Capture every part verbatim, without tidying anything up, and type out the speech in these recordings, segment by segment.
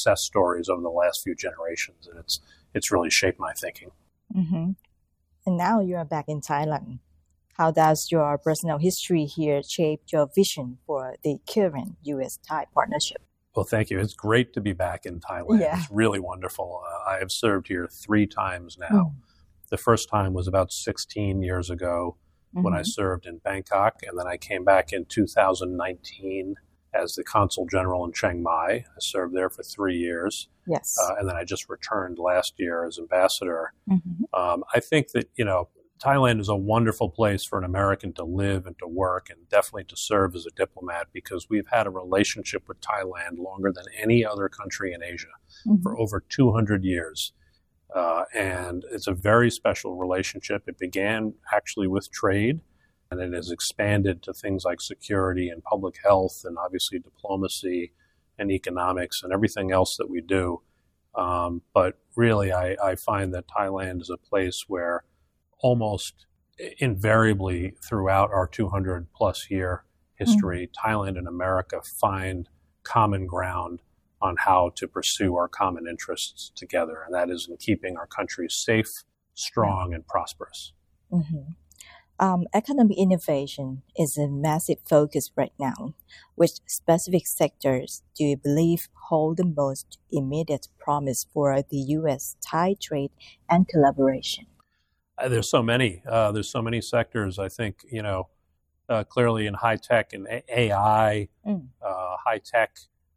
success stories over the last few generations, and it's it's really shaped my thinking. Mm-hmm. And now you are back in Thailand. How does your personal history here shape your vision for the current U S-Thai partnership? Well, thank you. It's great to be back in Thailand. Yeah. It's really wonderful. Uh, I have served here three times now. Mm. The first time was about sixteen years ago mm-hmm. when I served in Bangkok, and then I came back in two thousand nineteen as the Consul General in Chiang Mai. I served there for three years. Yes. Uh, and then I just returned last year as ambassador. Mm-hmm. Um, I think that, you know, Thailand is a wonderful place for an American to live and to work and definitely to serve as a diplomat, because we've had a relationship with Thailand longer than any other country in Asia mm-hmm. for over two hundred years. Uh, and it's a very special relationship. It began actually with trade, and it has expanded to things like security and public health and obviously diplomacy and economics and everything else that we do. Um, but really, I, I find that Thailand is a place where almost invariably throughout our two hundred plus year history, mm-hmm. Thailand and America find common ground on how to pursue our common interests together. And that is in keeping our countries safe, strong, yeah. and prosperous. Mm-hmm. Um, economic innovation is a massive focus right now. Which specific sectors do you believe hold the most immediate promise for the U S-Thai trade and collaboration? Uh, there's so many. Uh, there's so many sectors. I think, you know, uh, clearly in high tech and A I, mm. uh, high tech.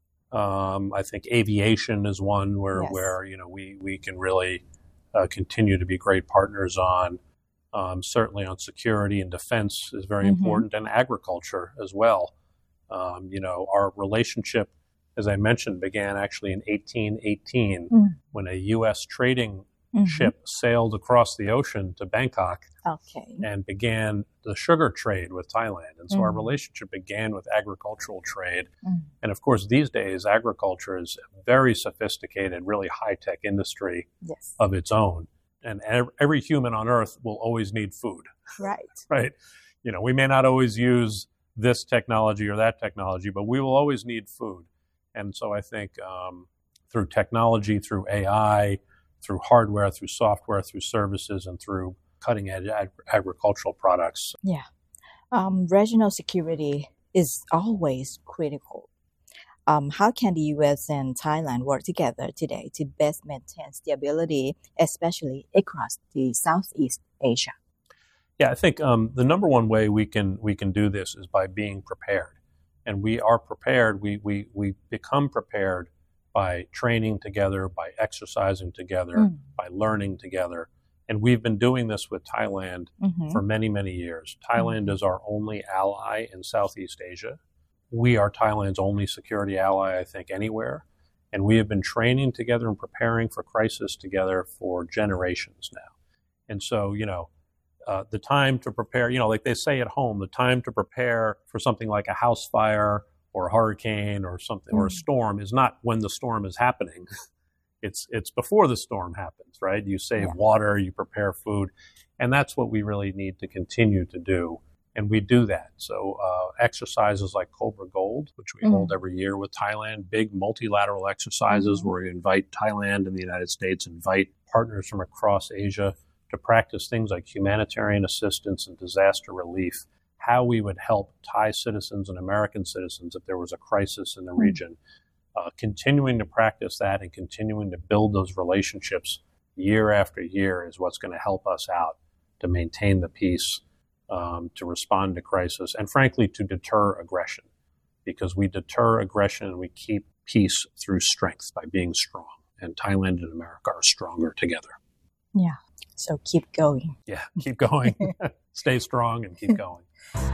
Um, I think aviation is one where, yes. where you know we we can really uh, continue to be great partners on. Um, certainly on security and defense is very mm-hmm. important, and agriculture as well. Um, you know, our relationship, as I mentioned, began actually in eighteen eighteen mm. when a U S trading mm-hmm. ship sailed across the ocean to Bangkok okay. and began the sugar trade with Thailand. And so mm. our relationship began with agricultural trade. Mm. And of course, these days, agriculture is a very sophisticated, really high-tech industry yes. of its own. And every human on earth will always need food. Right. Right. You know, we may not always use this technology or that technology, but we will always need food. And so I think um, through technology, through A I, through hardware, through software, through services, and through cutting edge ag- agricultural products. Yeah. Um, regional security is always critical. Um, how can the U S and Thailand work together today to best maintain stability, especially across the Southeast Asia? Yeah, I think um, the number one way we can we can do this is by being prepared, and we are prepared. We we we become prepared by training together, by exercising together, mm. by learning together, and we've been doing this with Thailand mm-hmm. for many many years. Thailand mm-hmm. is our only ally in Southeast Asia. We are Thailand's only security ally, I think, anywhere. And we have been training together and preparing for crisis together for generations now. And so, you know, uh, the time to prepare, you know, like they say at home, the time to prepare for something like a house fire or a hurricane or something, mm. or a storm is not when the storm is happening. It's it's before the storm happens, right? You save yeah. water, you prepare food. And that's what we really need to continue to do. And we do that. So uh, exercises like Cobra Gold, which we mm. hold every year with Thailand, big multilateral exercises mm. where we invite Thailand and the United States, invite partners from across Asia to practice things like humanitarian assistance and disaster relief, how we would help Thai citizens and American citizens if there was a crisis in the mm. region. Uh, continuing to practice that and continuing to build those relationships year after year is what's going to help us out to maintain the peace, Um, to respond to crisis, and frankly, to deter aggression, because we deter aggression and we keep peace through strength by being strong. And Thailand and America are stronger together. Yeah. So keep going. Yeah, keep going. Stay strong and keep going.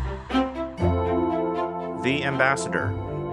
The Ambassador.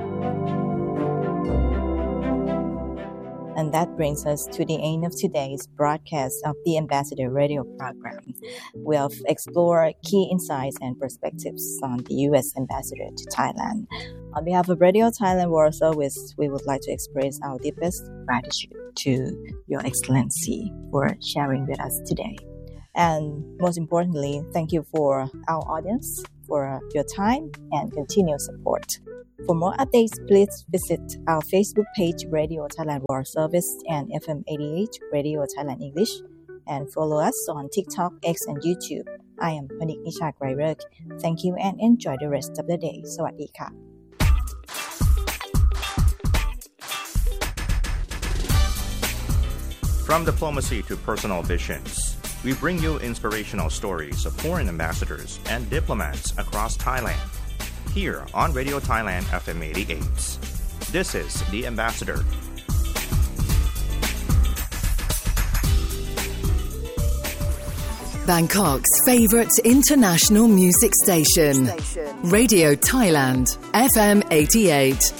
And that brings us to the end of today's broadcast of the Ambassador Radio program. We'll explore key insights and perspectives on the U S Ambassador to Thailand. On behalf of Radio Thailand World Service, we would like to express our deepest gratitude to Your Excellency for sharing with us today. And most importantly, thank you for our audience for your time and continued support. For more updates, please visit our Facebook page Radio Thailand World Service and F M eighty-eight Radio Thailand English, and follow us on TikTok, X, and YouTube. I am Panik Nisha Grayberg. Thank you and enjoy the rest of the day. สวัสดีค่ะ From diplomacy to personal visions, we bring you inspirational stories of foreign ambassadors and diplomats across Thailand. Here on Radio Thailand F M eighty-eight. This is The Ambassador. Bangkok's favorite international music station. Radio Thailand F M eighty-eight.